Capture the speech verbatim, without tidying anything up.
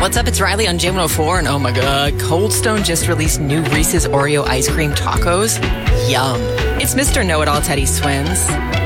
What's up? It's Riley on J one oh four, and oh my god, Cold Stone just released new Reese's Oreo ice cream tacos. Yum. It's Mister Know-It-All Teddy Swims.